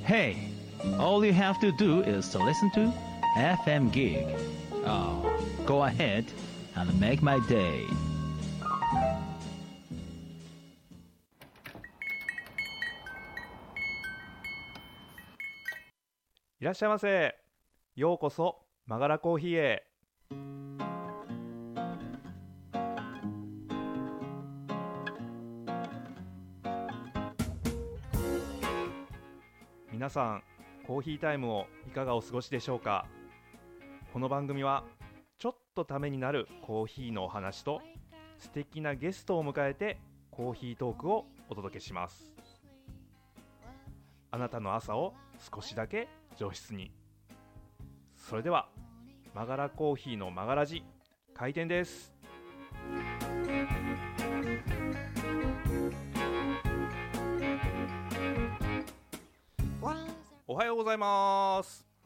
Hey, all you have to do is to listen to FM Gig. Oh, go ahead and make my day. いらっしゃいませ。ようこそマガラコーヒーへ。皆さん、コーヒータイムをいかがお過ごしでしょうか。この番組はちょっとためになるコーヒーのお話と素敵なゲストを迎えてコーヒートークをお届けします。あなたの朝を少しだけ上質に。それではマガラコーヒーのマガラジ開店です。おはようございます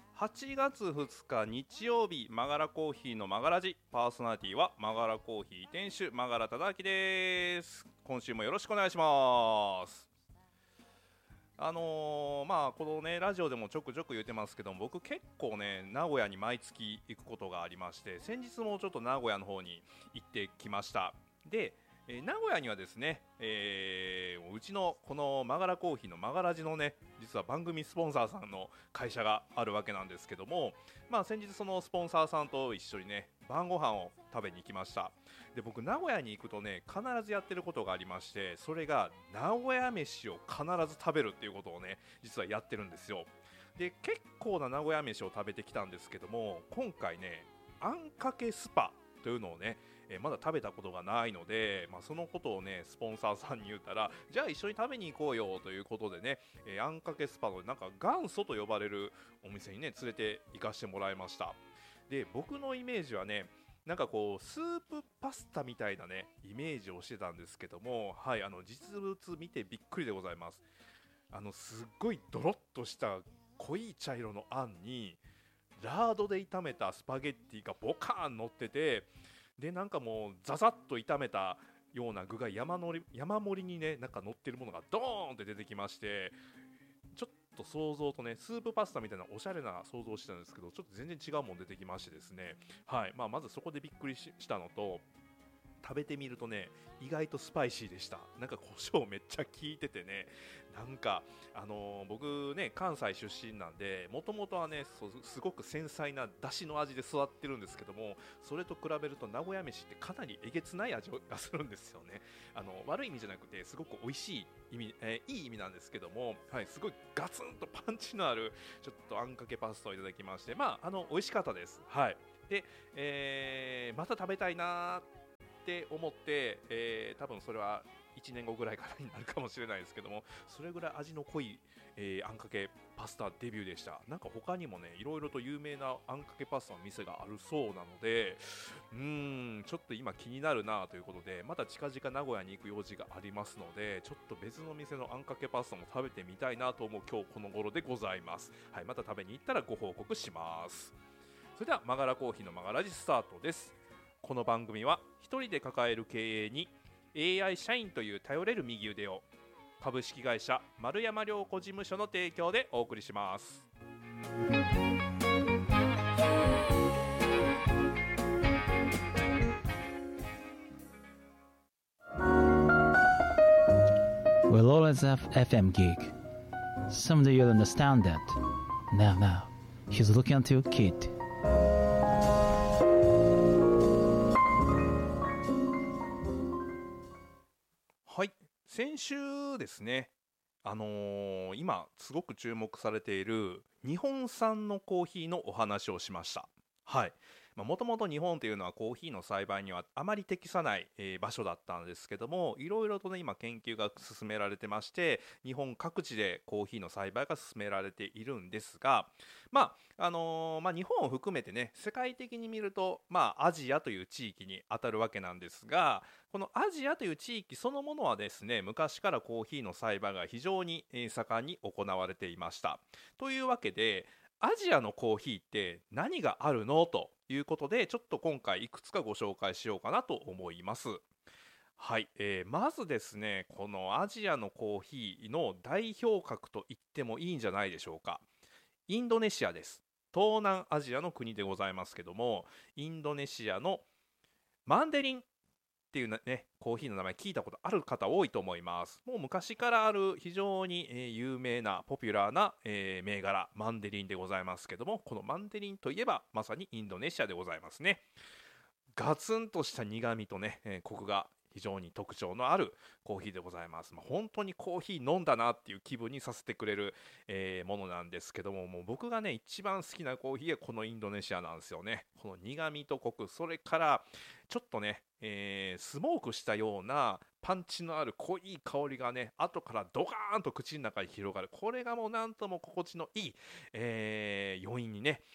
。8月2日日曜日、マガラコーヒーのマガラジ、パーソナリティはマガラコーヒー店主マガラ忠明です。今週もよろしくお願いします。このねラジオでもちょくちょく言ってますけども、僕結構ね名古屋に毎月行くことがありまして、先日もちょっと名古屋の方に行ってきました。で、名古屋にはですね、うちのこのマガラコーヒーのマガラジのね、実は番組スポンサーさんの会社があるわけなんですけども、先日そのスポンサーさんと一緒にね晩ご飯を食べに行きました。で、僕名古屋に行くとね必ずやってることがありまして、それが名古屋飯を必ず食べるっていうことをね実はやってるんですよ。で、結構な名古屋飯を食べてきたんですけども、今回ねあんかけスパというのをね、まだ食べたことがないので、そのことをねスポンサーさんに言ったら、じゃあ一緒に食べに行こうよということでね、あんかけスパのなんか元祖と呼ばれるお店にね連れて行かしてもらいました。で、僕のイメージはね、なんかこうスープパスタみたいなねイメージをしてたんですけども、はい、実物見てびっくりでございます。すっごいドロッとした濃い茶色のあんにラードで炒めたスパゲッティがボカーン乗ってて、でなんかもうザザッと炒めたような具が山盛りにねなんか乗ってるものがドーンって出てきまして、ちょっと想像とねスープパスタみたいなおしゃれな想像をしてたんですけど、ちょっと全然違うもん出てきましてですね、はい、まずそこでびっくりしたのと、食べてみるとね意外とスパイシーでした。なんか胡椒めっちゃ効いててね、なんか僕ね関西出身なんで、もともとはねすごく繊細な出汁の味で育ってるんですけども、それと比べると名古屋飯ってかなりえげつない味がするんですよね。悪い意味じゃなくてすごく美味しい意味、いい意味なんですけども、はい、すごいガツンとパンチのあるちょっとあんかけパスタをいただきまして、美味しかったです。はい。で、また食べたいなって思って、多分それは1年後ぐらいからになるかもしれないですけども、それぐらい味の濃い、あんかけパスタデビューでした。なんか他にもねいろいろと有名なあんかけパスタの店があるそうなので、ちょっと今気になるなということで、また近々名古屋に行く用事がありますので、ちょっと別の店のあんかけパスタも食べてみたいなと思う今日この頃でございます。はい、また食べに行ったらご報告します。それではマガラコーヒーのマガラジスタートです。この番組は一人で抱える経営に AI 社員という頼れる右腕を、株式会社丸山良子事務所の提供でお送りします。 We'll always have FM Gig. Someday you'll understand that. Now, he's looking at your kid. はい、先週ですね、今すごく注目されている日本産のコーヒーのお話をしました。はい。もともと日本というのはコーヒーの栽培にはあまり適さない、場所だったんですけども、いろいろとね今研究が進められてまして、日本各地でコーヒーの栽培が進められているんですが、日本を含めてね世界的に見るとアジアという地域に当たるわけなんですが、このアジアという地域そのものはですね、昔からコーヒーの栽培が非常に盛んに行われていました。というわけで、アジアのコーヒーって何があるのということで、ちょっと今回いくつかご紹介しようかなと思います。 はい、まずですね、このアジアのコーヒーの代表格と言ってもいいんじゃないでしょうか。インドネシアです。東南アジアの国でございますけども、インドネシアのマンデリンっていうね、コーヒーの名前聞いたことある方多いと思います。もう昔からある非常に有名なポピュラーな銘柄マンデリンでございますけども、このマンデリンといえばまさにインドネシアでございますね。ガツンとした苦味とね、コクが非常に特徴のあるコーヒーでございます。本当にコーヒー飲んだなっていう気分にさせてくれる、ものなんですけども、もう僕がね一番好きなコーヒーはこのインドネシアなんですよね。この苦味とコク、それからちょっとね、スモークしたようなパンチのある濃い香りがね後からドカーンと口の中に広がる、これがもうなんとも心地のいい、余韻にね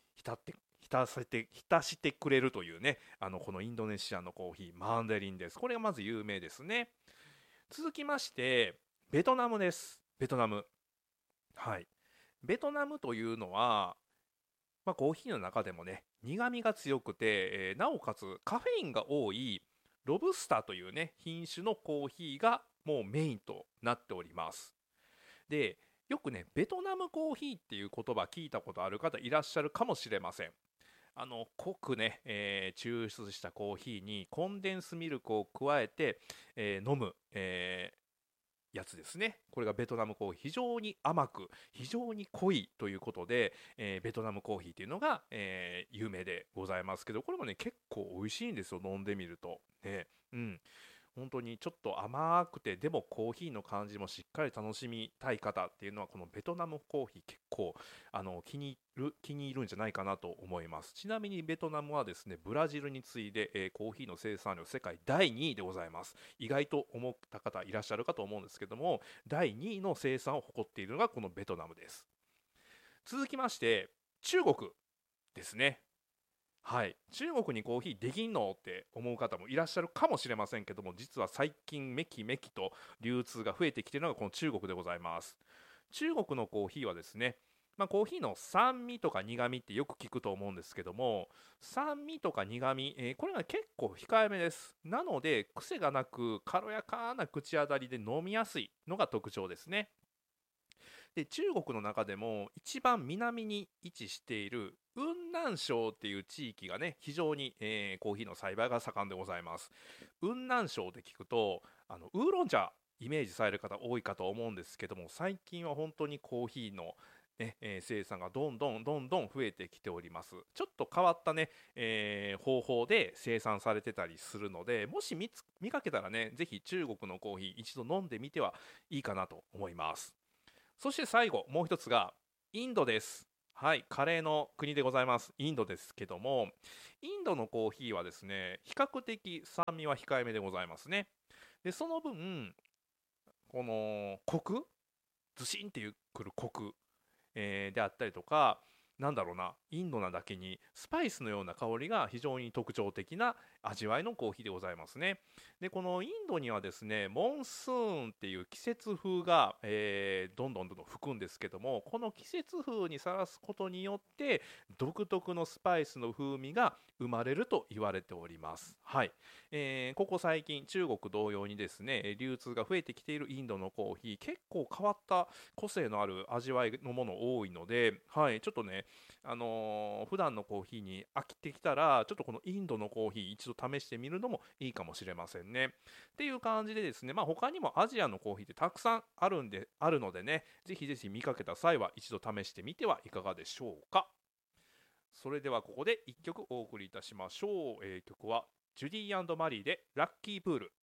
浸してくれるというね、このインドネシアのコーヒーマンデリンです。これがまず有名ですね。続きましてベトナムです。ベトナム、はい、ベトナムというのは、コーヒーの中でもね苦味が強くて、なおかつカフェインが多いロブスターというね品種のコーヒーがもうメインとなっております。で、よくねベトナムコーヒーっていう言葉聞いたことある方いらっしゃるかもしれません。濃くね、抽出したコーヒーにコンデンスミルクを加えて、飲む、やつですね。これがベトナムコーヒー、非常に甘く非常に濃いということで、ベトナムコーヒーというのが、有名でございますけど、これもね結構美味しいんですよ、飲んでみるとね。本当にちょっと甘くてでもコーヒーの感じもしっかり楽しみたい方っていうのはこのベトナムコーヒー結構気に入るんじゃないかなと思います。ちなみにベトナムはですねブラジルに次いで、コーヒーの生産量世界第2位でございます。意外と思った方いらっしゃるかと思うんですけども、第2位の生産を誇っているのがこのベトナムです。続きまして中国ですね。はい、中国にコーヒーできんのって思う方もいらっしゃるかもしれませんけども、実は最近めきめきと流通が増えてきているのがこの中国でございます。中国のコーヒーはですね、コーヒーの酸味とか苦味ってよく聞くと思うんですけども、酸味とか苦味、これが結構控えめです。なので癖がなく軽やかな口当たりで飲みやすいのが特徴ですね。で、中国の中でも一番南に位置している雲南省っていう地域がね非常に、コーヒーの栽培が盛んでございます。雲南省って聞くとウーロン茶イメージされる方多いかと思うんですけども、最近は本当にコーヒーのね生産がどんどん増えてきております。ちょっと変わったね、方法で生産されてたりするので、もし見かけたらねぜひ中国のコーヒー一度飲んでみてはいいかなと思います。そして最後もう一つがインドです。はい、カレーの国でございます。インドですけども、インドのコーヒーはですね比較的酸味は控えめでございますね。でその分このコク、ズシンってくるコク、であったりとか、なんだろうな、インドなだけにスパイスのような香りが非常に特徴的な味わいのコーヒーでございますね。でこのインドにはですねモンスーンっていう季節風が、どんどん吹くんですけども、この季節風にさらすことによって独特のスパイスの風味が生まれると言われております。はい、ここ最近中国同様にですね流通が増えてきているインドのコーヒー、結構変わった個性のある味わいのもの多いので、はい、ちょっとね普段のコーヒーに飽きてきたらちょっとこのインドのコーヒー一度試してみるのもいいかもしれませんね。っていう感じでですね、他にもアジアのコーヒーってたくさんあるのでね、ぜひぜひ見かけた際は一度試してみてはいかがでしょうか。それではここで1曲お送りいたしましょう。曲はジュディマリーでラッキープール。